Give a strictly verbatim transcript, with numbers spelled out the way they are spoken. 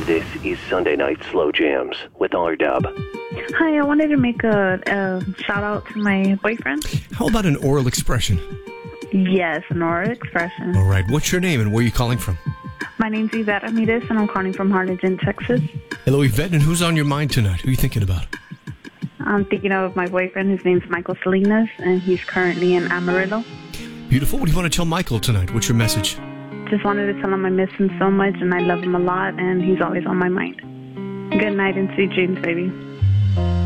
This is Sunday Night Slow Jams with R-Dub. Hi, I wanted to make a, a shout out to my boyfriend. How about an oral expression? Yes, an oral expression. All right. What's your name and where are you calling from? My name's Yvette Ramirez, and I'm calling from Harlingen, Texas. Hello, Yvette. And who's on your mind tonight? Who are you thinking about? I'm thinking of my boyfriend. His name's Michael Salinas, and he's currently in Amarillo. Beautiful. What do you want to tell Michael tonight? What's your message? Just wanted to tell him I miss him so much, and I love him a lot, and he's always on my mind. Good night and sweet dreams, baby.